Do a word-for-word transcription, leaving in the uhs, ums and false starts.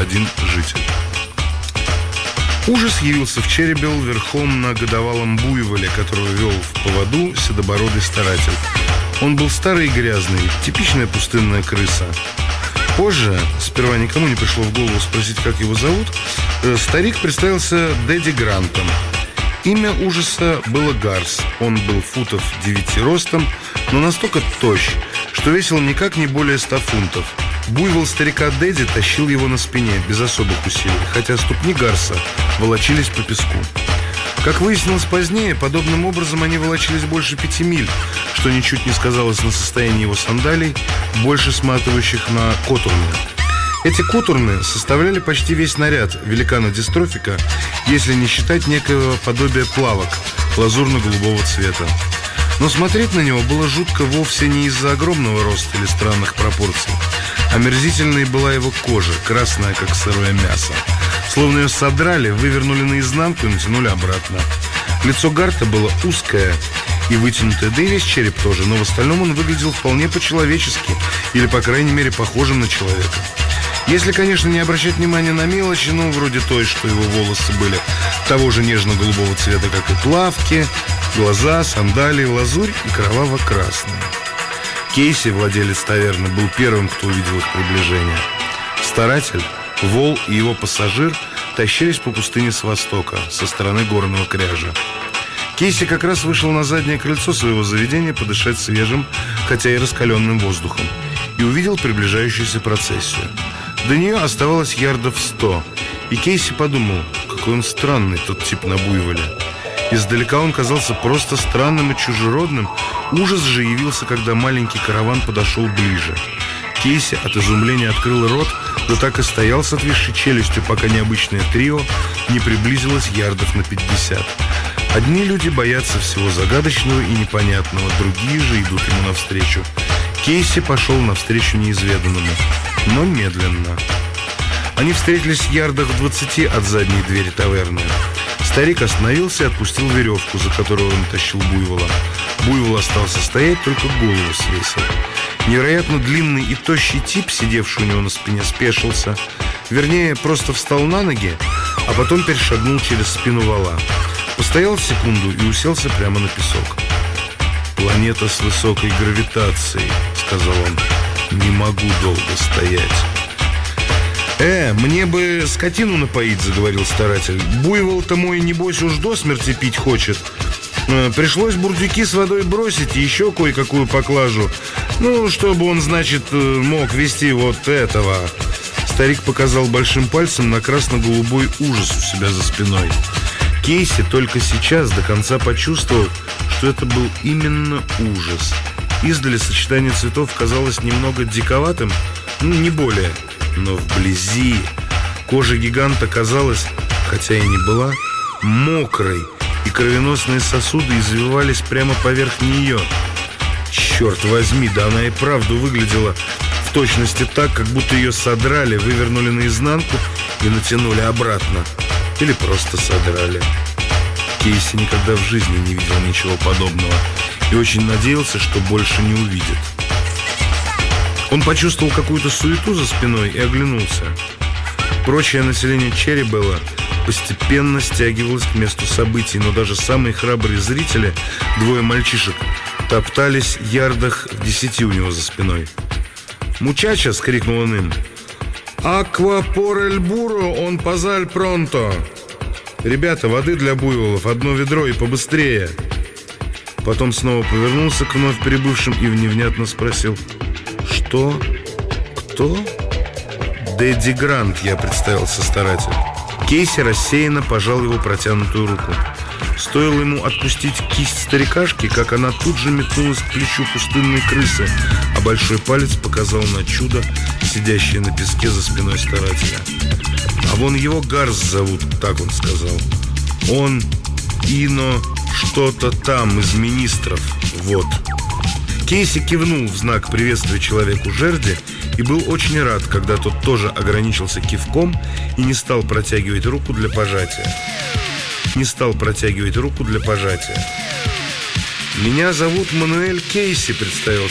один житель. Ужас явился в Черрибелл верхом на годовалом буйволе, которого вел в поводу седобородый старатель. Он был старый и грязный, типичная пустынная крыса. Позже, сперва никому не пришло в голову спросить, как его зовут, старик представился Дэдди Грантом. Имя ужаса было Гарс. Он был футов девяти ростом, но настолько тощ, что весил никак не более ста фунтов. Буйвол старика Дэдди тащил его на спине, без особых усилий, хотя ступни Гарса волочились по песку. Как выяснилось позднее, подобным образом они волочились больше пяти миль, что ничуть не сказалось на состоянии его сандалий, больше сматывающих на котурны. Эти котурны составляли почти весь наряд великана-дистрофика, если не считать некоего подобия плавок лазурно-голубого цвета. Но смотреть на него было жутко вовсе не из-за огромного роста или странных пропорций. Омерзительной была его кожа, красная, как сырое мясо. Словно ее содрали, вывернули наизнанку и натянули обратно. Лицо Гарта было узкое и вытянутое, да и весь череп тоже, но в остальном он выглядел вполне по-человечески, или, по крайней мере, похожим на человека. Если, конечно, не обращать внимания на мелочи, ну, вроде той, что его волосы были того же нежно-голубого цвета, как и плавки, глаза, сандалии, лазурь и кроваво-красные. Кейси, владелец таверны, был первым, кто увидел их приближение. Старатель, вол и его пассажир тащились по пустыне с востока, со стороны горного кряжа. Кейси как раз вышел на заднее крыльцо своего заведения подышать свежим, хотя и раскаленным воздухом, и увидел приближающуюся процессию. До нее оставалось ярдов сто, и Кейси подумал, какой он странный, тот тип на буйволе. Издалека он казался просто странным и чужеродным. Ужас же явился, когда маленький караван подошел ближе. Кейси от изумления открыл рот, да так и стоял с отвисшей челюстью, пока необычное трио не приблизилось ярдов на пятьдесят. Одни люди боятся всего загадочного и непонятного, другие же идут ему навстречу. Кейси пошел навстречу неизведанному, но медленно. Они встретились в ярдах в двадцати от задней двери таверны. Старик остановился и отпустил веревку, за которую он тащил буйвола. Буйвол остался стоять, только голову свесил. Невероятно длинный и тощий тип, сидевший у него на спине, спешился. Вернее, просто встал на ноги, а потом перешагнул через спину вола. Постоял секунду и уселся прямо на песок. «Планета с высокой гравитацией», — сказал он. «Не могу долго стоять». «Э, мне бы скотину напоить», — заговорил старатель. «Буйвол-то мой, небось, уж до смерти пить хочет. Пришлось бурдюки с водой бросить и еще кое-какую поклажу. Ну, чтобы он, значит, мог вести вот этого». Старик показал большим пальцем на красно-голубой ужас у себя за спиной. Кейси только сейчас до конца почувствовал, что это был именно ужас. Издали сочетание цветов казалось немного диковатым, ну, не более. Но вблизи кожа гиганта казалась, хотя и не была, мокрой, и кровеносные сосуды извивались прямо поверх нее. Черт возьми, да она и правду выглядела в точности так, как будто ее содрали, вывернули наизнанку и натянули обратно. Или просто содрали. Кейси никогда в жизни не видел ничего подобного и очень надеялся, что больше не увидит. Он почувствовал какую-то суету за спиной и оглянулся. Прочее население Черрибелла постепенно стягивалось к месту событий, но даже самые храбрые зрители, двое мальчишек, топтались в ярдах в десяти у него за спиной. «Мучача!» — скрикнул он им. «Аква пор эль буро, он пазаль пронто!» «Ребята, воды для буйволов, одно ведро и побыстрее!» Потом снова повернулся к вновь прибывшим и невнятно спросил: «Что? Кто?» «Дэдди Грант», — я представился старатель. Кейси рассеянно пожал его протянутую руку. Стоило ему отпустить кисть старикашки, как она тут же метнулась к плечу пустынной крысы, а большой палец показал на чудо, сидящее на песке за спиной старателя. «А вон его Гарс зовут», — так он сказал. «Он Ино что-то там из министров, вот». Кейси кивнул в знак приветствия человеку жерди и был очень рад, когда тот тоже ограничился кивком и не стал протягивать руку для пожатия. Не стал протягивать руку для пожатия. «Меня зовут Мануэль Кейси», — представился